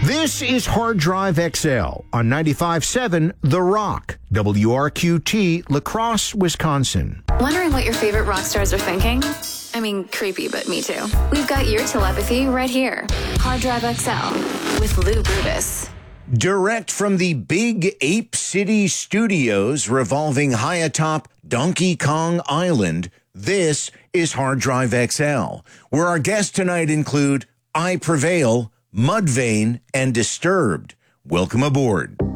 This is Hard Drive XL on 95.7 The Rock, WRQT, La Crosse, Wisconsin. Wondering what your favorite rock stars are thinking? I mean, creepy, but me too. We've got your telepathy right here. Hard Drive XL with Lou Brutus. Direct from the Big Ape City Studios revolving high atop Donkey Kong Island, this is Hard Drive XL, where our guests tonight include I Prevail, Mudvayne, and Disturbed. Welcome aboard.